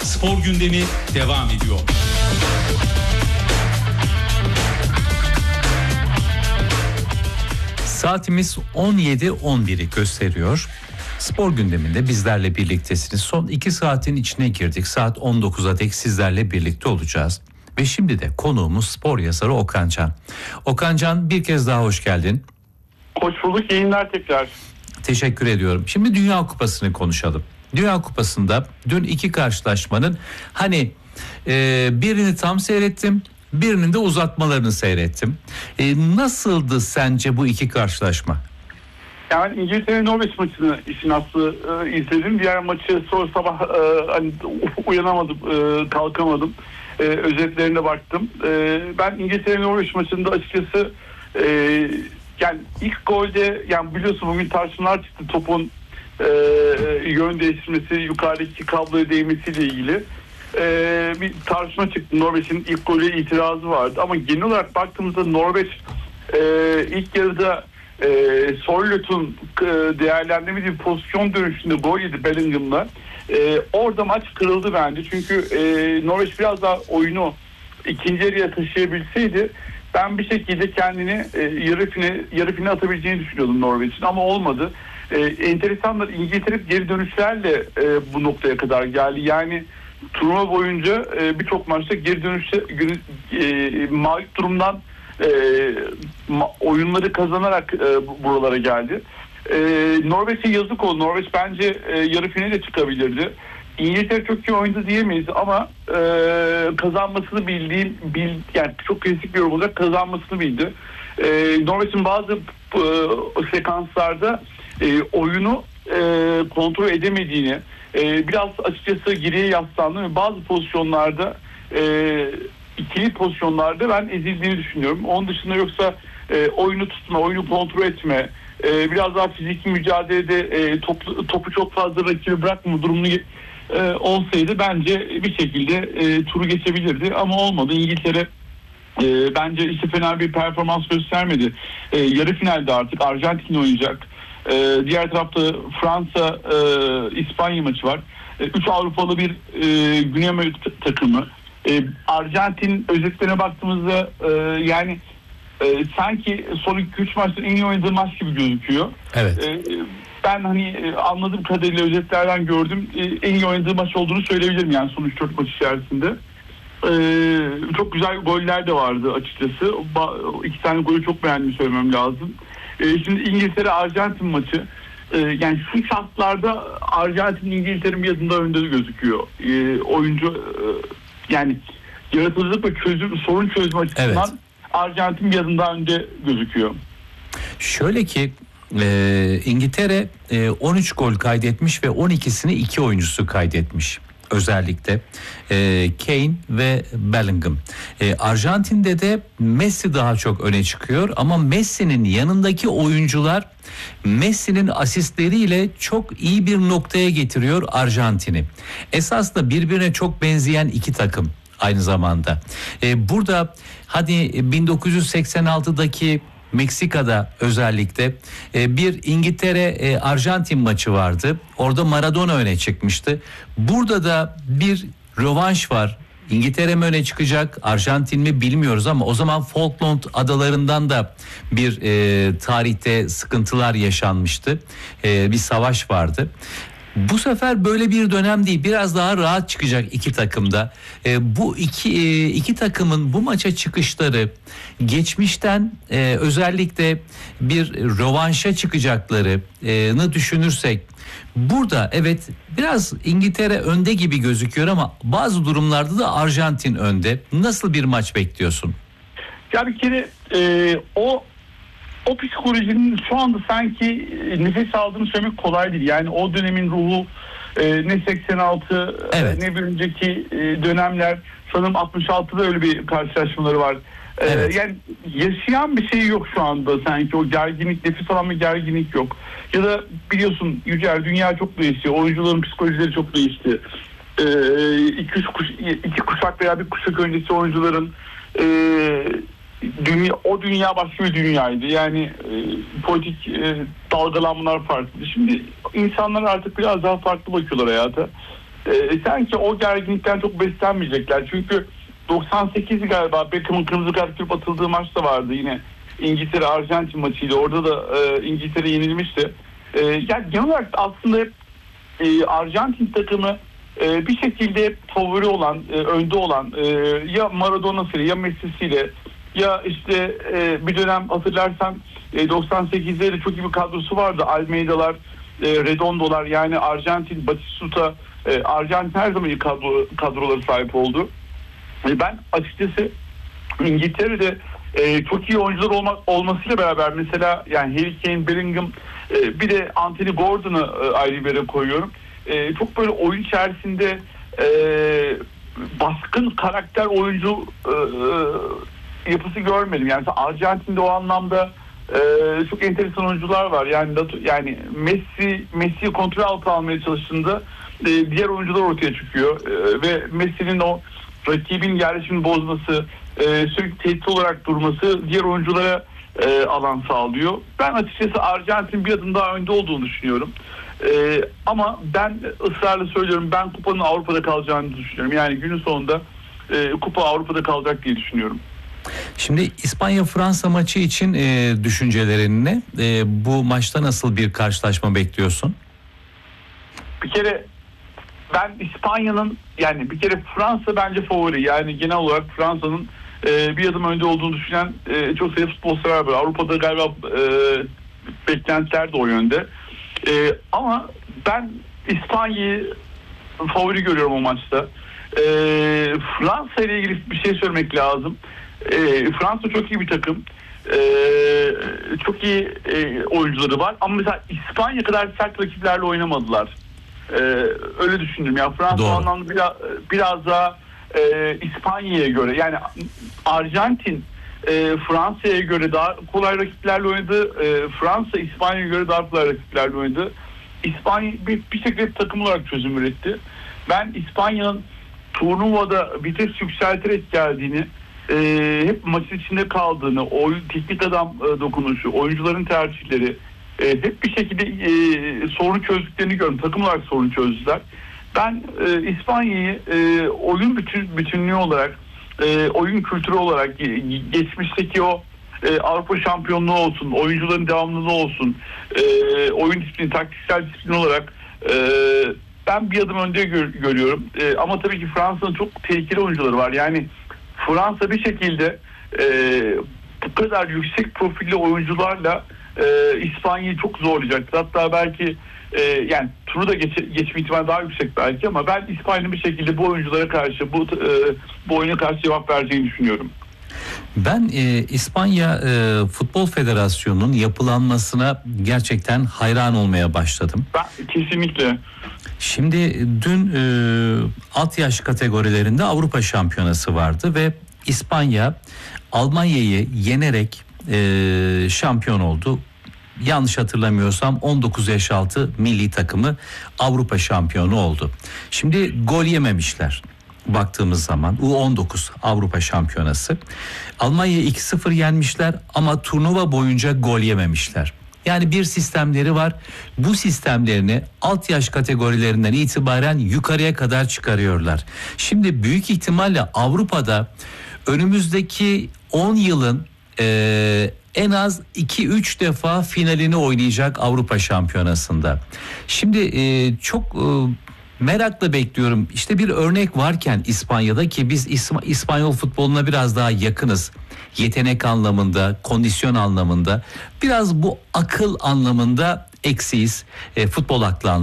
Spor gündemi devam ediyor. Saatimiz 17:11'i gösteriyor. Spor gündeminde bizlerle birliktesiniz. Son 2 saatin içine girdik. Saat 19'a dek sizlerle birlikte olacağız. Ve şimdi de konuğumuz spor yazarı Okan Can. Okan Can, bir kez daha hoş geldin. Hoş bulduk, yayınlar tekrar. Teşekkür ediyorum. Şimdi Dünya Kupası'nı konuşalım. Dünya Kupası'nda dün 2 karşılaşmanın birini tam seyrettim, birinin de uzatmalarını seyrettim. Nasıldı sence bu 2 karşılaşma? Yani İngiltere-Norveç maçını işin aslı izledim. Diğer maçı sonra sabah uyanamadım, kalkamadım. Özetlerine baktım. Ben İngiltere-Norveç maçında açıkçası yani ilk golde, yani biliyorsun bugün tartışmalar çıktı topun yön değiştirmesi, yukarıdaki kabloya değmesiyle ilgili. Bir tartışma çıktı. Norveç'in ilk golü itirazı vardı. Ama genel olarak baktığımızda Norveç ilk yarıda Soylot'un değerlendirmediği pozisyon dönüşünde gol yedi Bellingham'la. Orada maç kırıldı bence. Çünkü Norveç biraz daha oyunu ikinci yarıya taşıyabilseydi ben bir şekilde kendini yarı finale atabileceğini düşünüyordum Norveç'in, ama olmadı. Enteresanlar, İngiltere geri dönüşlerle bu noktaya kadar geldi. Yani turnuva boyunca birçok maçta geri dönüşte mağlup durumdan oyunları kazanarak buralara geldi. Norveç'e yazık oldu. Norveç bence yarı finale çıkabilirdi. İngiltere çok iyi oynadı diyemeyiz ama kazanmasını yani çok klasik bir yorum olarak kazanmasını bildi. Norveç'in bazı sekanslarda oyunu kontrol edemediğini, biraz açıkçası geriye yaslandı ve bazı pozisyonlarda ikili pozisyonlarda ben ezildiğini düşünüyorum. Onun dışında yoksa oyunu tutma, oyunu kontrol etme, biraz daha fiziki mücadelede topu çok fazla rakibe bırakma durumunu olsaydı bence bir şekilde turu geçebilirdi ama olmadı. İngiltere bence işte fena bir performans göstermedi. Yarı finalde artık Arjantin oynayacak. Diğer tarafta Fransa İspanya maçı var. 3 Avrupalı bir Güney Amerika takımı. Arjantin özetlerine baktığımızda yani sanki son 2-3 maçta en iyi oynadığı maç gibi gözüküyor. Evet. Ben anladığım kadarıyla özetlerden gördüm. En iyi oynadığı maç olduğunu söyleyebilirim yani son 3-4 maç içerisinde. Çok güzel goller de vardı açıkçası. 2 tane golü çok beğendiğimi söylemem lazım. Şimdi İngiltere-Arjantin maçı. Yani şu şartlarda Arjantin İngiltere'nin bir adımda önde gözüküyor. Oyuncu yani yaratıcılık ve sorun çözme açısından evet. Arjantin bir adımda önde gözüküyor. Şöyle ki İngiltere 13 gol kaydetmiş ve 12'sini 2 oyuncusu kaydetmiş. Özellikle Kane ve Bellingham. Arjantin'de de Messi daha çok öne çıkıyor ama Messi'nin yanındaki oyuncular Messi'nin asistleriyle çok iyi bir noktaya getiriyor Arjantin'i. Esas da birbirine çok benzeyen 2 takım aynı zamanda. Burada hadi 1986'daki Meksika'da özellikle bir İngiltere-Arjantin maçı vardı. Orada Maradona öne çıkmıştı. Burada da bir rövanş var. İngiltere mi öne çıkacak, Arjantin mi bilmiyoruz ama o zaman Falkland adalarından da bir tarihte sıkıntılar yaşanmıştı. Bir savaş vardı. Bu sefer böyle bir dönem değil, biraz daha rahat çıkacak 2 takımda. Bu iki takımın bu maça çıkışları geçmişten özellikle bir rövanşa çıkacaklarını düşünürsek burada evet biraz İngiltere önde gibi gözüküyor ama bazı durumlarda da Arjantin önde. Nasıl bir maç bekliyorsun? Ya bir kere o psikolojinin şu anda sanki nefes aldığını söylemek kolay değil. Yani o dönemin ruhu ne 86 evet. Ne bir önceki dönemler, sanırım 66'da öyle bir karşılaşmaları var. Evet. Yani yaşayan bir şey yok şu anda sanki, o gerginlik, nefes alan bir gerginlik yok. Ya da biliyorsun Yücel, dünya çok değişti, oyuncuların psikolojileri çok değişti. İki kuşak veya bir kuşak öncesi oyuncuların o dünya başka bir dünyaydı. Yani politik dalgalanmalar farklı. Şimdi insanlar artık biraz daha farklı bakıyorlar hayata. Sanki o gerginlikten çok beslenmeyecekler. Çünkü 98 galiba Beckham'ın kırmızı kart görüp atıldığı maçta vardı yine. İngiltere-Arjantin maçıydı. Orada da İngiltere yenilmişti. Yani genel olarak aslında hep Arjantin takımı bir şekilde favori olan, önde olan ya Maradona'sıyla ya Messi'siyle ya işte bir dönem hatırlarsan 98'de de çok iyi bir kadrosu vardı. Almeida'lar, Redondo'lar, yani Arjantin, Batistuta, Arjantin her zaman iyi kadroları sahip oldu. Ben açıkçası İngiltere'de çok iyi oyuncular olmasıyla beraber mesela yani Harry Kane, Bellingham, bir de Anthony Gordon'u ayrı bir yere koyuyorum. Çok böyle oyun içerisinde baskın karakter oyuncu yapısı görmedim. Yani Arjantin'de o anlamda çok enteresan oyuncular var. Yani Messi'yi kontrol altına almaya çalıştığında diğer oyuncular ortaya çıkıyor ve Messi'nin o rakibin yerleşimini bozması, sürekli tehdit olarak durması diğer oyunculara alan sağlıyor. Ben açıkçası Arjantin bir adım daha önde olduğunu düşünüyorum. Ama ben ısrarla söylüyorum, ben kupanın Avrupa'da kalacağını düşünüyorum. Yani günün sonunda kupa Avrupa'da kalacak diye düşünüyorum. Şimdi İspanya-Fransa maçı için düşüncelerin ne? Bu maçta nasıl bir karşılaşma bekliyorsun? Bir kere ben İspanya'nın, yani bir kere Fransa bence favori. Yani genel olarak Fransa'nın bir adım önde olduğunu düşünen çok sayıda futbol sever var. Avrupa'da galiba beklentiler de o yönde. Ama ben İspanya'yı favori görüyorum o maçta. Fransa ile ilgili bir şey söylemek lazım. Fransa çok iyi bir takım. Çok iyi oyuncuları var. Ama mesela İspanya kadar sert rakiplerle oynamadılar. Öyle düşündüm. Ya Fransa o anlamda biraz daha İspanya'ya göre, yani Arjantin Fransa'ya göre daha kolay rakiplerle oynadı. Fransa İspanya'ya göre daha kolay rakiplerle oynadı. İspanya bir şekilde takım olarak çözüm üretti. Ben İspanya'nın turnuvada vites yükselterek geldiğini, hep maçın içinde kaldığını, oyun, teknik adam dokunuşu, oyuncuların tercihleri, hep bir şekilde sorunu çözdüklerini gördüm. Takım olarak sorunu çözdüler. Ben İspanya'yı oyun bütünlüğü olarak, oyun kültürü olarak, geçmişteki o Avrupa şampiyonluğu olsun, oyuncuların devamlılığı olsun, oyun disiplini, taktiksel disiplin olarak ben bir adım önde görüyorum. Ama tabii ki Fransa'nın çok tehlikeli oyuncuları var. Yani Fransa bir şekilde bu kadar yüksek profilli oyuncularla İspanya'yı çok zorlayacaktır. Hatta belki yani turu da geçme ihtimali daha yüksek belki, ama ben İspanya'nın bir şekilde bu oyunculara karşı, bu oyuna karşı cevap vereceğini düşünüyorum. Ben İspanya Futbol Federasyonu'nun yapılanmasına gerçekten hayran olmaya başladım. Ben kesinlikle. Şimdi dün alt yaş kategorilerinde Avrupa Şampiyonası vardı ve İspanya Almanya'yı yenerek şampiyon oldu. Yanlış hatırlamıyorsam 19 yaş altı milli takımı Avrupa şampiyonu oldu. Şimdi gol yememişler. Baktığımız zaman U19 Avrupa Şampiyonası. Almanya'yı 2-0 yenmişler ama turnuva boyunca gol yememişler. Yani bir sistemleri var. Bu sistemlerini alt yaş kategorilerinden itibaren yukarıya kadar çıkarıyorlar. Şimdi büyük ihtimalle Avrupa'da önümüzdeki 10 yılın en az 2-3 defa finalini oynayacak Avrupa Şampiyonası'nda. Şimdi çok merakla bekliyorum. İşte bir örnek varken İspanya'da, ki biz İspanyol futboluna biraz daha yakınız. Yetenek anlamında, kondisyon anlamında, biraz bu akıl anlamında eksiyiz. Futbol aklı anlamında.